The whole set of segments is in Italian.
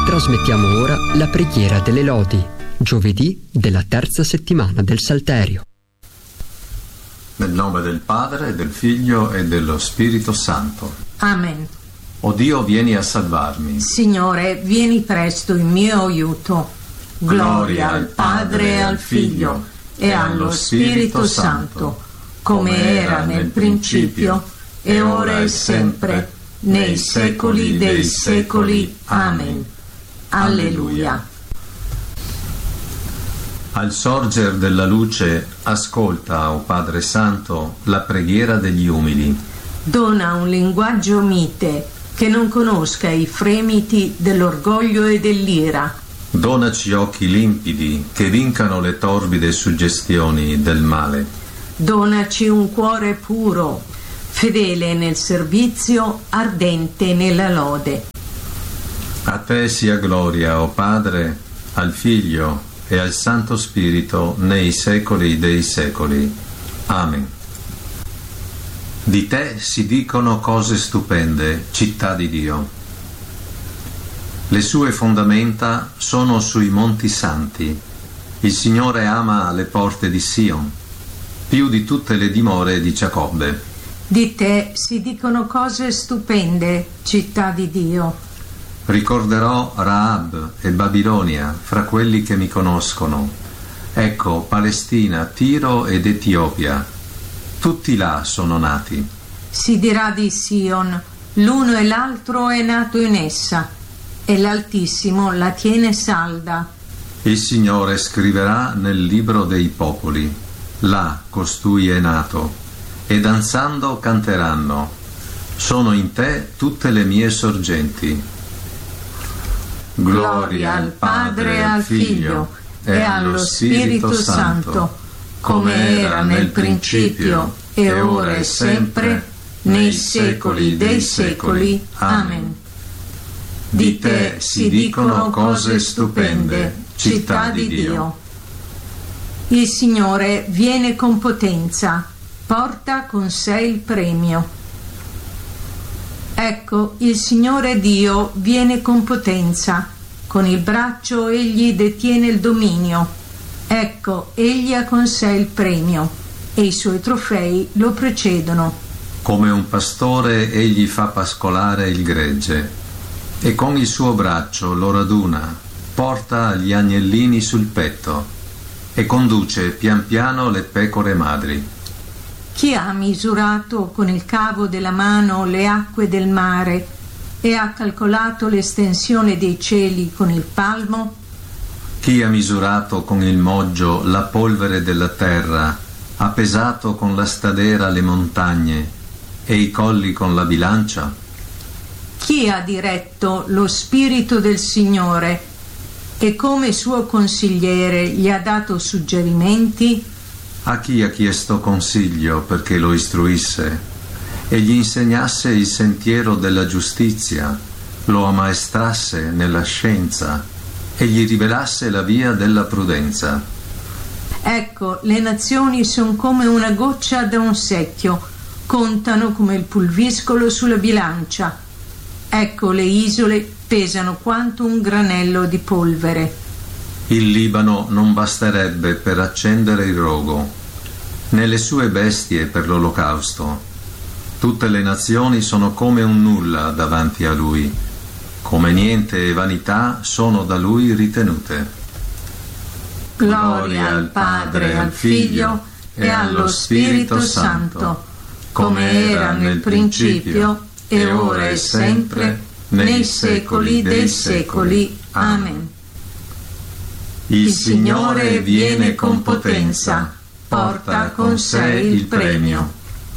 Trasmettiamo ora la preghiera delle lodi, giovedì della terza settimana del Salterio. Nel nome del Padre, del Figlio e dello Spirito Santo. Amen. O Dio, vieni a salvarmi. Signore, vieni presto in mio aiuto. Gloria al Padre e al Figlio e allo Spirito Santo, come era nel principio, e ora e sempre, nei secoli dei secoli. Amen. Alleluia. Al sorger della luce, ascolta, o Padre Santo, la preghiera degli umili. Dona un linguaggio mite che non conosca i fremiti dell'orgoglio e dell'ira. Donaci occhi limpidi che vincano le torbide suggestioni del male. Donaci un cuore puro, fedele nel servizio, ardente nella lode. A te sia gloria, o Padre, al Figlio e al Santo Spirito nei secoli dei secoli. Amen. Di te si dicono cose stupende, città di Dio. Le sue fondamenta sono sui monti santi. Il Signore ama le porte di Sion, più di tutte le dimore di Giacobbe. Di te si dicono cose stupende, città di Dio. Ricorderò Rahab e Babilonia fra quelli che mi conoscono. Ecco Palestina, Tiro ed Etiopia. Tutti là sono nati. Si dirà di Sion, l'uno e l'altro è nato in essa, e l'Altissimo la tiene salda. Il Signore scriverà nel libro dei popoli. Là costui è nato, e danzando canteranno. Sono in te tutte le mie sorgenti. Gloria al Padre e al Figlio e allo Spirito Santo, come era nel principio e ora e sempre, nei secoli dei secoli. Amen. Di te si dicono cose stupende, città di Dio. Il Signore viene con potenza, porta con sé il premio. Ecco, il Signore Dio viene con potenza, con il braccio egli detiene il dominio. Ecco, egli ha con sé il premio, e i suoi trofei lo precedono. Come un pastore egli fa pascolare il gregge, e con il suo braccio lo raduna, porta gli agnellini sul petto, e conduce pian piano le pecore madri. Chi ha misurato con il cavo della mano le acque del mare e ha calcolato l'estensione dei cieli con il palmo? Chi ha misurato con il moggio la polvere della terra, ha pesato con la stadera le montagne e i colli con la bilancia? Chi ha diretto lo Spirito del Signore e come suo consigliere gli ha dato suggerimenti? A chi ha chiesto consiglio perché lo istruisse e gli insegnasse il sentiero della giustizia, lo ammaestrasse nella scienza e gli rivelasse la via della prudenza? Ecco, le nazioni sono come una goccia da un secchio, contano come il pulviscolo sulla bilancia. Ecco, le isole pesano quanto un granello di polvere. Il Libano non basterebbe per accendere il rogo, né le sue bestie per l'olocausto. Tutte le nazioni sono come un nulla davanti a lui, come niente e vanità sono da lui ritenute. Gloria al Padre, al Figlio e allo Spirito Santo, come era nel principio e ora e sempre, nei secoli dei secoli. Amen. Il Signore viene con potenza, porta con sé il premio.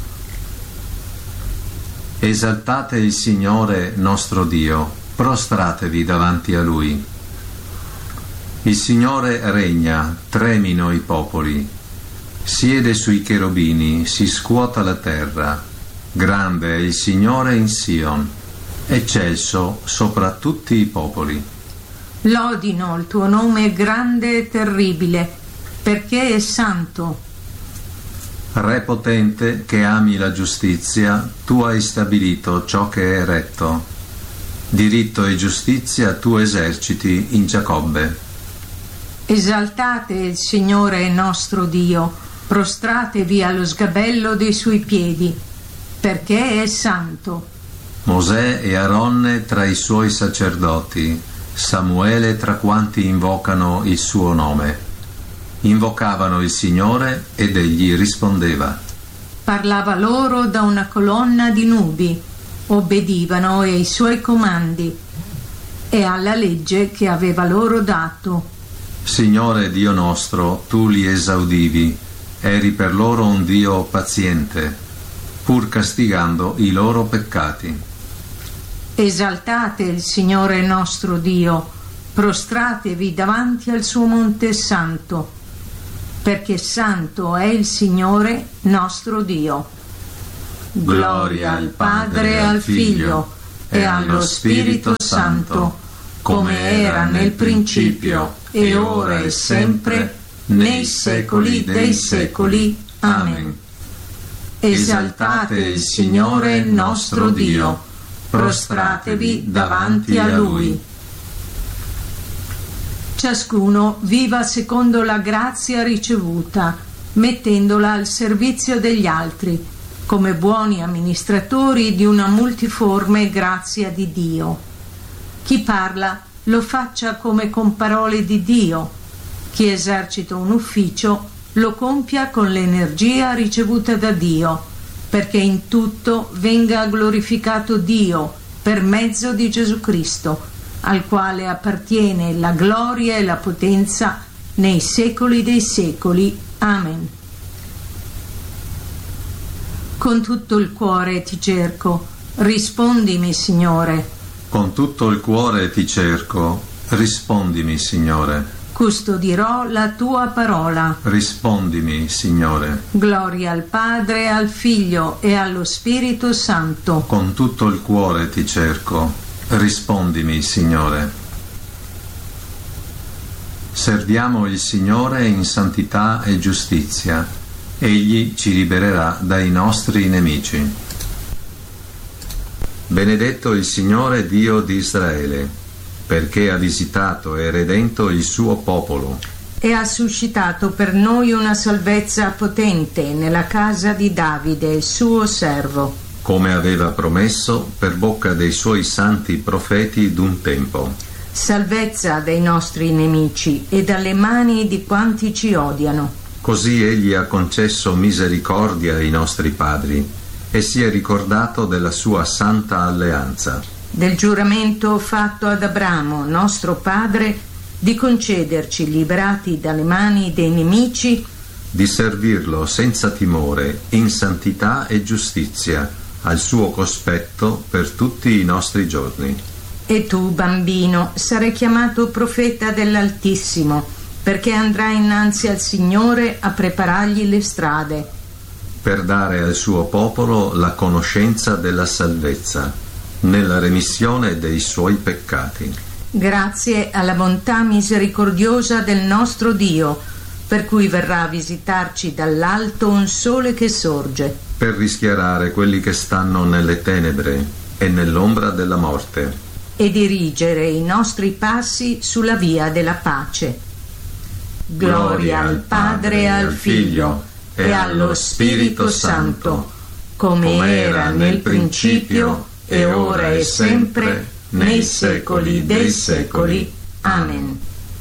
Esaltate il Signore nostro Dio, prostratevi davanti a Lui. Il Signore regna, tremino i popoli. Siede sui cherubini, si scuota la terra. Grande è il Signore in Sion, eccelso sopra tutti i popoli. Lodino il tuo nome grande e terribile, perché è santo. Re potente che ami la giustizia, tu hai stabilito ciò che è retto. Diritto e giustizia tu eserciti in Giacobbe. Esaltate il Signore nostro Dio, prostratevi allo sgabello dei suoi piedi, perché è santo. Mosè e Aronne tra i suoi sacerdoti, Samuele tra quanti invocano il suo nome. Invocavano il Signore ed egli rispondeva. Parlava loro da una colonna di nubi, obbedivano ai suoi comandi e alla legge che aveva loro dato. Signore Dio nostro, tu li esaudivi, eri per loro un Dio paziente, pur castigando i loro peccati. Esaltate il Signore nostro Dio, prostratevi davanti al suo monte santo, perché santo è il Signore nostro Dio. Gloria al Padre e al Figlio e allo Spirito Santo, come era nel principio e ora e sempre, nei secoli dei secoli. Amen. Esaltate il Signore nostro Dio, prostratevi davanti a Lui. Ciascuno viva secondo la grazia ricevuta, mettendola al servizio degli altri, come buoni amministratori di una multiforme grazia di Dio. Chi parla lo faccia come con parole di Dio. Chi esercita un ufficio lo compia con l'energia ricevuta da Dio, perché in tutto venga glorificato Dio per mezzo di Gesù Cristo, al quale appartiene la gloria e la potenza nei secoli dei secoli. Amen. Con tutto il cuore ti cerco, rispondimi, Signore. Con tutto il cuore ti cerco, rispondimi, Signore. Custodirò la tua parola. Rispondimi, Signore. Gloria al Padre, al Figlio e allo Spirito Santo. Con tutto il cuore ti cerco, rispondimi, Signore. Serviamo il Signore in santità e giustizia. Egli ci libererà dai nostri nemici. Benedetto il Signore Dio di Israele, perché ha visitato e redento il suo popolo. E ha suscitato per noi una salvezza potente nella casa di Davide, il suo servo. Come aveva promesso per bocca dei suoi santi profeti d'un tempo. Salvezza dai nostri nemici e dalle mani di quanti ci odiano. Così egli ha concesso misericordia ai nostri padri e si è ricordato della sua santa alleanza. Del giuramento fatto ad Abramo, nostro padre, di concederci, liberati dalle mani dei nemici, di servirlo senza timore, in santità e giustizia, al suo cospetto per tutti i nostri giorni. E tu, bambino, sarai chiamato profeta dell'Altissimo, perché andrai innanzi al Signore a preparargli le strade, per dare al suo popolo la conoscenza della salvezza, nella remissione dei suoi peccati. Grazie alla bontà misericordiosa del nostro Dio, per cui verrà a visitarci dall'alto un sole che sorge, per rischiarare quelli che stanno nelle tenebre e nell'ombra della morte, e dirigere i nostri passi sulla via della pace. Gloria al Padre e al Figlio e allo Spirito Santo, come era nel principio e ora e sempre, nei secoli dei secoli. Amen.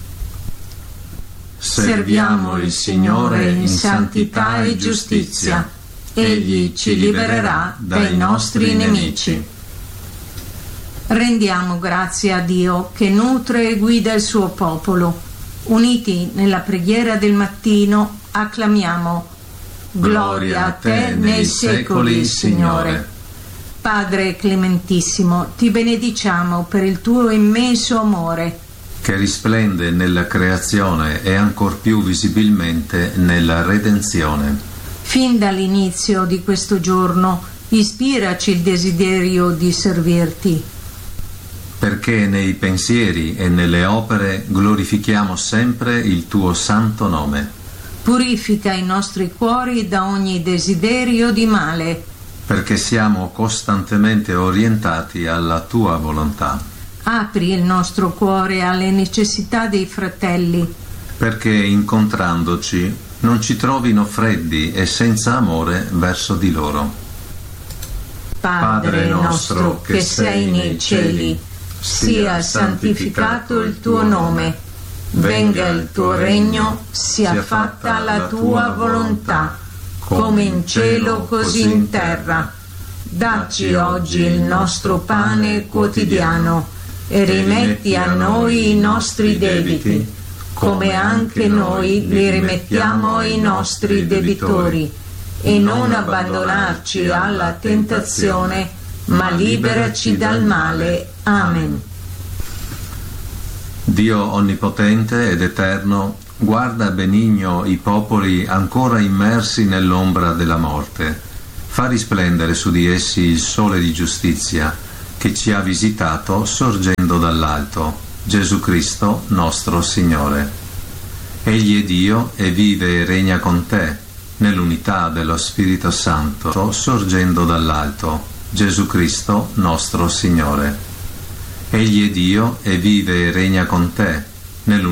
Serviamo il Signore in santità e giustizia. Egli ci libererà dai nostri nemici. Rendiamo grazie a Dio che nutre e guida il suo popolo. Uniti nella preghiera del mattino, acclamiamo: Gloria a te nei secoli, Signore. Padre clementissimo, ti benediciamo per il tuo immenso amore, che risplende nella creazione e ancor più visibilmente nella redenzione. Fin dall'inizio di questo giorno, ispiraci il desiderio di servirti, perché nei pensieri e nelle opere glorifichiamo sempre il tuo santo nome. Purifica i nostri cuori da ogni desiderio di male, perché siamo costantemente orientati alla tua volontà. Apri il nostro cuore alle necessità dei fratelli, perché incontrandoci non ci trovino freddi e senza amore verso di loro. Padre nostro che sei nei cieli, sia santificato il tuo nome, venga il tuo regno, sia fatta la tua volontà, come in cielo così in terra. Dacci oggi il nostro pane quotidiano e rimetti a noi i nostri debiti, come anche noi li rimettiamo ai nostri debitori, e non abbandonarci alla tentazione, ma liberaci dal male. Amen. Dio onnipotente ed eterno, guarda benigno i popoli ancora immersi nell'ombra della morte. Fa risplendere su di essi il sole di giustizia, che ci ha visitato sorgendo dall'alto, Gesù Cristo nostro Signore. Egli è Dio e vive e regna con te, nell'unità dello Spirito Santo, sorgendo dall'alto, Gesù Cristo nostro Signore. Egli è Dio e vive e regna con te, nell'unità